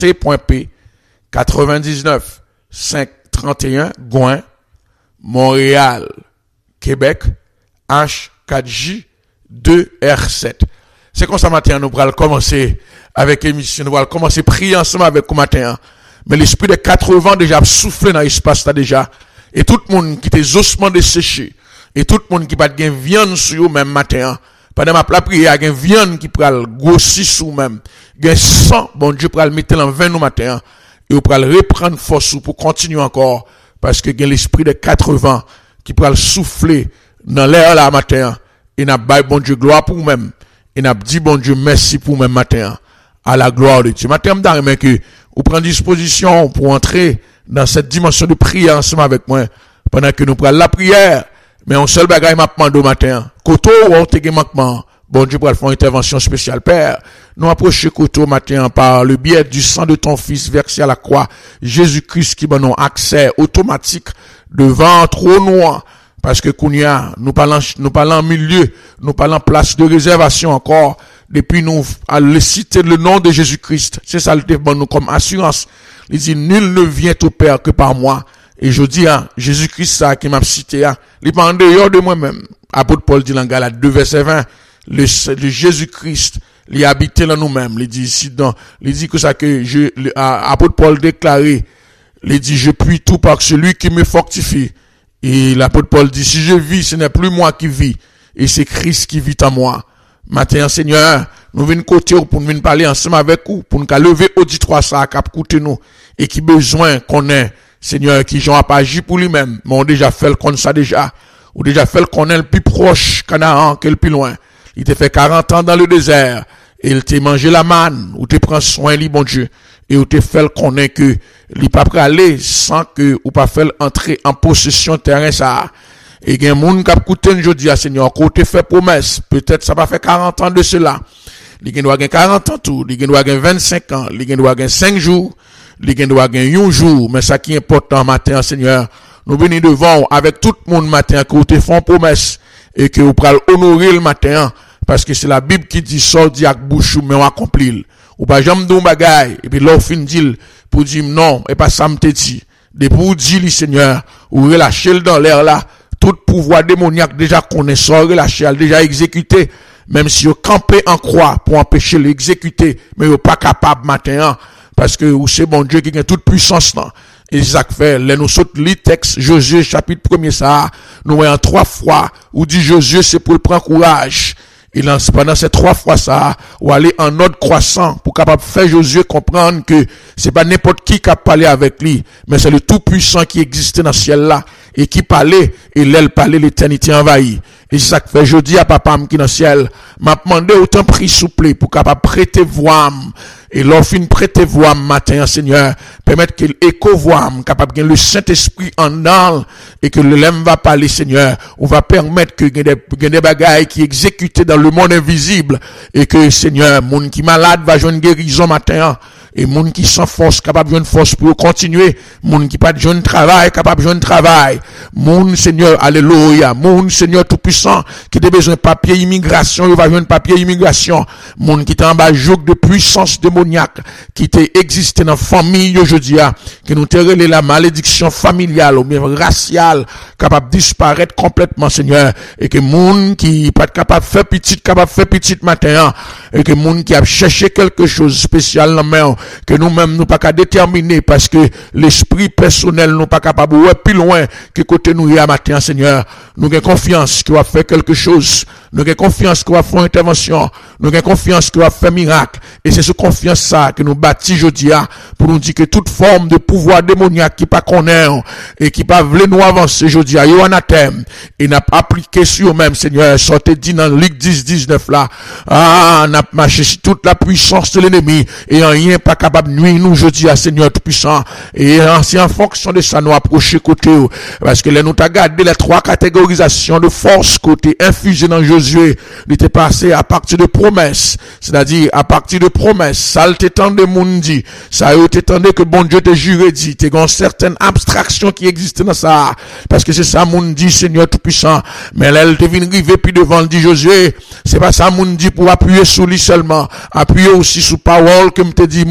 C.P 99 531 Gouin, Montréal, Québec, H4J 2R7. C'est comme ça matin, nous allons commencer avec l'émission, nous allons commencer à prier ensemble avec vous matin. Mais l'esprit de 80 déjà soufflé dans l'espace là déjà. Et tout le monde qui était ossements desséchés. Et tout le monde qui va de viande sur eux même matin. Pendant ma prière, il y a une viande qui pral grossir sur même. Il y a 100, bon Dieu pral mettre en 20 nous matin. Et vous pral reprendre force pour continuer encore. Parce que il y a l'esprit de 80 qui pral souffler dans l'air là matin. Et n'a pas bon Dieu gloire pour vous-même. Et n'a dit bon Dieu merci pour même matin. À la gloire de Dieu. Matin, mais que vous prenez disposition pour entrer dans cette dimension de prière ensemble avec moi. Pendant que nous prenons la prière. Mais un seul bagage m'a demandé au matin. Koto, ou te gen manquement. Bon Dieu, pour faire une intervention spéciale. Père, nous approchons Koto matin par le biais du sang de ton fils versé à la croix. Jésus-Christ qui donne accès automatique devant trône noir. Parce que Kounia, nous parlons en milieu, nous parlons place de réservation encore. Depuis nous, à le citer le nom de Jésus-Christ. C'est ça le bon nous comme assurance. Il dit, nul ne vient au Père que par moi. Et je dis, Jésus-Christ, ça, qui m'a cité, il parle en dehors de moi-même. Apôtre Paul dit dans Galates 2, verset 20, le Jésus-Christ, il habité dans nous-mêmes. Il dit ici, il dit que ça que apôtre Paul déclaré, il dit, je puis tout par celui qui me fortifie. Et l'apôtre Paul dit, si je vis, ce n'est plus moi qui vis, et c'est Christ qui vit en moi. Matin, Seigneur, nous venons côté pour nous parler ensemble avec vous, pour nous lever auditoire ça, cap côté nous, et qui besoin qu'on ait, Seigneur, qui j'en a pas agi pour lui-même, mais on déjà fait le qu'on ça déjà, ou déjà fait le qu'on est le plus proche Canaan que le plus loin. Il t'a fait 40 ans dans le désert, et il t'a mangé la manne, ou t'a pris soin, lui, bon Dieu, et ou t'a fait le qu'on est que, il pas prêt aller sans que, ou pas fait entrer en possession terrain ça. Et il y a un monde qui a écouté aujourd'hui, Seigneur, côté fait promesse, peut-être ça va faire 40 ans de cela. Il doit gagner 40 ans tout, il doit gagner 25 ans, il doit gagner 5 jours, il doit gagner 1 jour, mais ça qui est important matin, Seigneur, nous venons devant avec tout le monde matin, que vous te font promesse, et que vous pourrez honorer le matin, parce que c'est la Bible qui dit, sorti avec bouche, mais on accomplit. Ou pas jamais d'un bagaille, et puis l'offre fin dit, pour dire non, et pas ça me te dit. De pour dire, Seigneur, ou relâcher dans l'air là, tout pouvoir démoniaque déjà connaît, soit relâché, déjà exécuté, même si vous campez en croix pour empêcher l'exécuter, mais vous pas capable matin, parce que c'est bon Dieu qui a toute puissance là. Et ça fait, là nous saute les textes, Josué chapitre 1er ça, nous voyons 3 fois, où dit Josué c'est pour le prendre courage. Et pendant ces 3 fois ça, ou aller en ordre croissant pour capable faire Josué comprendre que c'est pas n'importe qui a parlé avec lui, mais c'est le tout puissant qui existait dans le ciel là, et qui parlait, et l'aile parlait, l'éternité envahie. Et c'est ça que fait, je dis à papa qui dans le ciel, m'a demandé autant prix souple pour capable prêter voix, et l'offre prêter voix matin, Seigneur, permettre qu'il écho voix, capable de le Saint-Esprit en dans, et que le lème va parler, Seigneur, on va permettre que des bagailles qui exécutés dans le monde invisible, et que, Seigneur, moun qui malade va jouer une guérison matin, et moun qui sans force, capable de jouer une force pour continuer, moun qui pas de jeune travail, capable de jouer un travail, moun, Seigneur, alléluia, moun, Seigneur tout-puissant, qui a besoin de papier immigration, il va jouer un papier immigration, moun qui est en bas joug de puissance démoniaque, qui t'est existé dans la famille aujourd'hui, qui nous t'a relé la malédiction familiale, ou bien raciale, capable de disparaître complètement, Seigneur, et que moun qui pas capable de faire petit matin, et que moun qui a cherché quelque chose de spécial dans main, que nous-mêmes nous pas qu'à déterminer parce que l'esprit personnel nous pas capable ouais plus loin que côté nous y a matin, Seigneur. Nous avons confiance qu'il va faire quelque chose. Nous avons confiance qu'il va faire une intervention. Nous avons confiance qu'il va faire miracle. Et c'est ce confiance ça que nous bâtis aujourd'hui pour nous dire que toute forme de pouvoir démoniaque qui pas connaît et qui pas voulu nous avancer aujourd'hui à anathème et n'a pas appliqué sur eux-mêmes, Seigneur. Sortez dit dans Luc 10:19 là. N'a marché sur toute la puissance de l'ennemi et rien pas capable de nuire nous aujourd'hui à Seigneur tout-puissant. Et c'est en fonction de ça nous approcher côté parce que là nous t'a gardé les 3 catégorisations de force côté infusé dans Josué, il était passé à partir de promesses, c'est-à-dire à partir de promesses, ça t'étendait moun dit, ça t'étendait que bon Dieu te juré dit, t'es une certaine abstraction qui existe dans ça, parce que c'est ça moun dit Seigneur tout-puissant, mais là elle te vient river puis devant dit Josué, c'est pas ça moun dit pour appuyer sur lui seulement, appuyer aussi sur parole que me te dit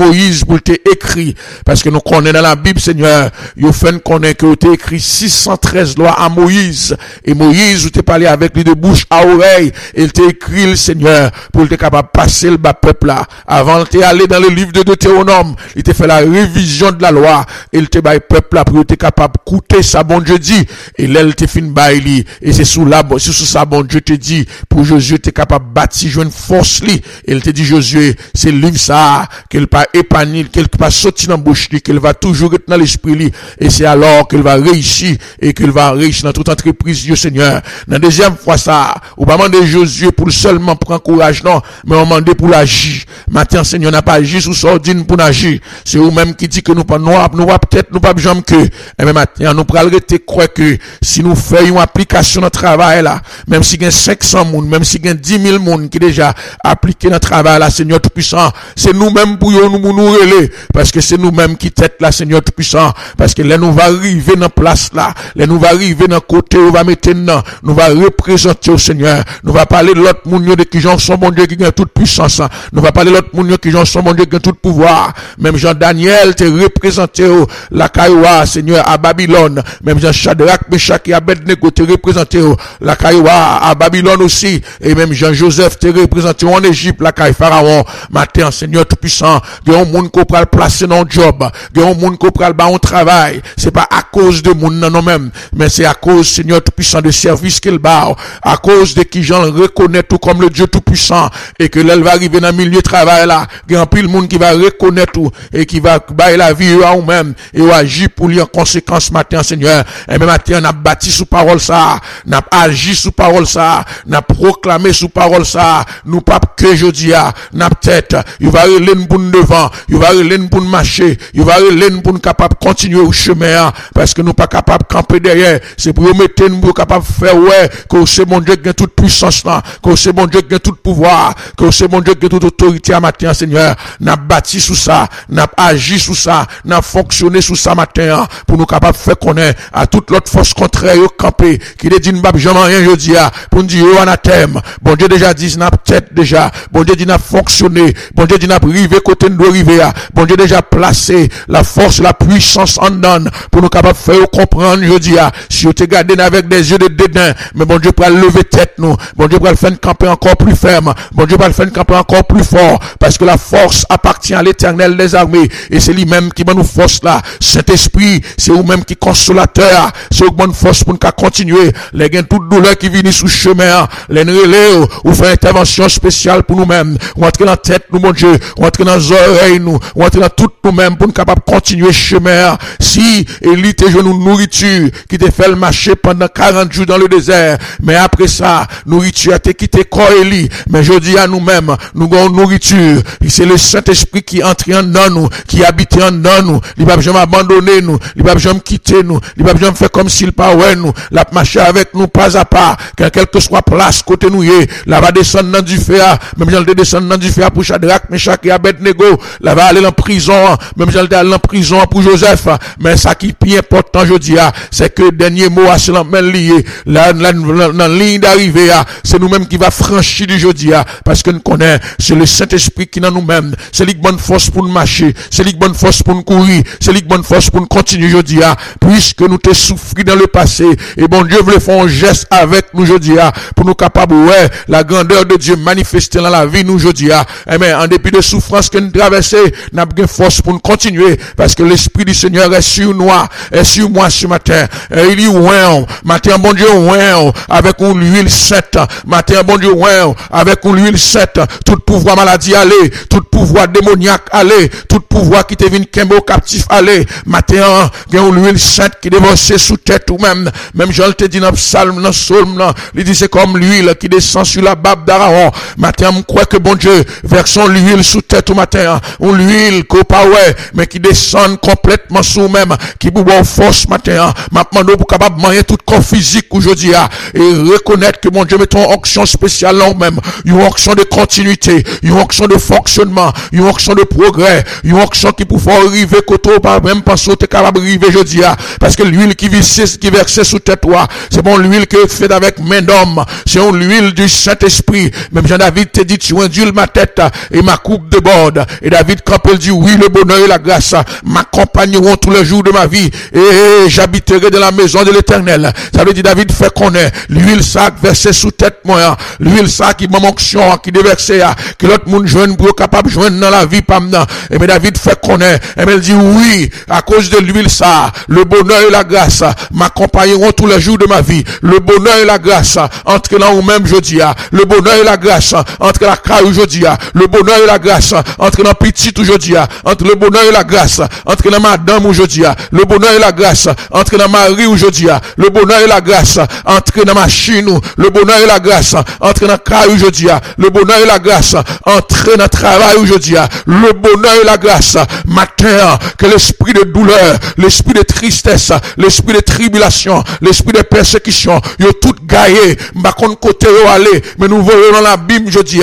Moïse pour te écrit. Parce que nous connaissons dans la Bible, Seigneur, il fait connaître que tu écrit 613 lois à Moïse. Et Moïse, tu t'es parlé avec lui de bouche à oreille. Et il t'a écrit, le Seigneur, pour être capable de passer le bas peuple là. Avant, il t'est allé dans le livre de Deutéronome. Il t'a fait la révision de la loi. Et il t'a baillé peuple là pour être capable d'écouter ça, bon Dieu dit. Et là, il t'a fait une baille. Et c'est sous ça, bon Dieu te dit, pour Josué, t'es capable de bâtir, jouer une force li. Et il te dit, Josué, c'est le livre ça, qu'elle pas épanouir, qu'elle pas sortir dans la bouche li, qu'elle va toujours être dans l'esprit li. Et c'est alors qu'elle va réussir, et qu'elle va réussir dans toute entreprise, Dieu Seigneur. Dans la deuxième fois ça, on va demander Josué pour seulement prendre courage, non, mais on demande pour l'agir. Maintenant, Seigneur, n'a pas agi sous sordine pour agir. C'est vous-même qui dit que nous pas, nous peut-être, nous pas besoin que, et même maintenant, nous pourrons arrêter croire que si nous faisons une application dans le travail là, même si il y a 500 moun, même si il y a 10 000 moun qui déjà appliqué dans le travail là, Seigneur Tout-Puissant, c'est nous-mêmes pour nous relayer, parce que c'est nous-mêmes qui tête là, Seigneur Tout-Puissant, parce que là, nous va arriver dans place là, là, nous va arriver dans côté, on va mettre dedans, nous va représenter au Seigneur, nous va parler de l'autre moun de qui j'en sont bon Dieu qui a toute puissance, nous va parler de l'autre moun qui j'en sont bon Dieu qui a tout pouvoir, même Jean-Daniel te représenté la Kaïwa, Seigneur, à Babylone, même Jean-Shadrach, Meshach et Abednego te représenté la Kaïwa à Babylone aussi, et même Jean-Joseph te représenté en Égypte, la Kaï Pharaon, matin, Seigneur Tout-Puissant, il y a un monde qui peut placer dans le job, il y a un monde qui peut faire un travail, c'est pas à cause de monde non même, mais c'est à cause, Seigneur Tout-Puissant, de service qu'il bat, à cause de qui j'en reconnais tout comme le Dieu Tout-Puissant, et que l'elle va arriver dans le milieu de travail là, il y a un pile monde qui va reconnaître tout, et qui va bailler la vie à eux-mêmes, et agir pour lui en conséquence matin, Seigneur, et même matin, on a bâti sous parole ça, on a agi sous parole ça, on a proclamé sous parole ça, nous pas que je dis à, n'a tête, il va aller pour nous devant, il va aller pour nous marcher, il va aller pour nous capable continuer au chemin, parce que nous pas capable de camper derrière, c'est pour nous mettre nous capable de faire ouais, que c'est mon Dieu qui a toute puissance là, que c'est mon Dieu qui a tout pouvoir, que c'est mon Dieu qui a toute autorité à matin, Seigneur, n'a bâti sous ça, n'a agi sous ça, n'a fonctionné sous ça matin, pour nous capable de faire connaître à toute l'autre force contraire au camper, qui dit nous pas jamais rien je dis pour nous dire anathème, bon Dieu déjà dit n'a tête déjà, bon Dieu dit n'a fonctionné, bon Dieu dit n'a rivé côté nous river, bon Dieu déjà placé la force, la puissance en donne pour nous capable faire comprendre je dis si vous te gardez avec des yeux de dédain, mais bon Dieu pour lever tête nous, bon Dieu pour faire camper encore plus ferme, bon Dieu pour faire camper encore plus fort, parce que la force appartient à l'Éternel des armées, et c'est lui-même qui va nous force là, Saint-Esprit, c'est vous-même qui consolateur, c'est vous bonne force pour nous continuer, les gains toute douleur qui viennent sous chemin, les relais, ou faire intervention spéciale pour nous-mêmes, ou entrer dans la tête nous, mon Dieu, ou entrer dans les oreilles nous, ou entrer dans tout nous-mêmes pour nous capables de continuer chemin. Si Élie te joue nous nourriture, qui te fait le marché pendant 40 jours dans le désert, mais après ça, nourriture te quitté corps Élie, mais je dis à nous-mêmes, nous avons nourriture, c'est le Saint-Esprit qui entre en nous, qui habite en nous, il va jamais abandonner nous, il va jamais quitter nous, il va jamais faire comme s'il pas ouais nous, la marcher avec nous pas à pas, quelle que soit place côté nous y, là va descendre dans du feu, même j'allais descendre dans du feu pour Shadrach, Meshach et Abednego, là va aller en prison, même j'allais aller en prison pour Joseph, mais ça qui est plus important je dis, c'est que dernier mot à cela même lié, là dans ligne d'arrivée, c'est nous-mêmes qui va franchir du jeudi, parce que nous connaissons, c'est le Saint-Esprit qui dans nous-mêmes, c'est lui qui bonne force pour nous marcher, c'est lui qui bonne force pour nous courir, c'est lui qui bonne force pour nous continuer jeudi, puisque nous t'ai souffri dans le passé, et bon Dieu voulait faire un geste avec nous jeudi, pour nous capables, ouais, la grandeur de Dieu manifester dans la vie nous jeudi, mais en dépit de souffrance que nous traversons, nous avons force pour nous continuer, parce que l'Esprit du Seigneur est sur nous, est sur moi ce matin, et il dit, ouais, matin, bon Dieu, ouais, avec une huile sainte, matin, bon Dieu, ouais, avec une huile sainte, tout pouvoir maladie aller, tout pouvoir démoniaque aller, tout pouvoir qui te vient qu'un captif aller, matin, il y a une huile sainte qui déverse sous tête ou même Jean te dit dans le psalme, dans le psaume, il dit c'est comme l'huile qui descend sur la barbe d'Aaron, matin, je crois que bon Dieu, versons l'huile sous tête au matin, une huile qu'on pas ouais, mais qui descend complètement sous même, qui vous en force matin, maintenant, pour capable manger tout corps physique aujourd'hui, et reconnaître que mon Dieu met une onction spéciale là même, une onction de continuité, une onction de fonctionnement, une onction de progrès, une onction qui pour faire arriver côté pas même penser que capable arriver aujourd'hui, parce que l'huile qui verse sous tête toi, c'est bon l'huile que fait avec main d'homme, c'est l'huile du Saint-Esprit, même Jean-David te dit tu induis ma tête et ma coupe de bord, et David campé dit, oui, le bonheur et la grâce m'accompagneront tous les jours de ma vie, et j'habiterai dans la maison de l'Éternel. Ça veut dire, David fait connaître l'huile ça versée sous tête moi, l'huile ça qui m'a onction, qui déversé, que l'autre monde joigne pour capable joindre dans la vie, pas maintenant. Et bien, David fait connaître, et bien, il dit, oui, à cause de l'huile ça, le bonheur et la grâce m'accompagneront tous les jours de ma vie. Le bonheur et la grâce entre là ou même jeudi, le bonheur et la grâce entre la caille aujourd'hui, le bonheur et la grâce entre la petite aujourd'hui, entre le bonheur et la grâce entre la madame aujourd'hui, le bonheur et la grâce entre la mari aujourd'hui, le bonheur et la grâce entre la machine, le bonheur et la grâce entre la caille aujourd'hui, le bonheur et la grâce entre dans travail aujourd'hui, le bonheur et la grâce matin, que l'esprit de douleur, l'esprit de tristesse, l'esprit de tribulation, l'esprit de persécution, yo tout gaillé, m'pa kon côté yo aller, mais nous voyons dans la Bible, je dis,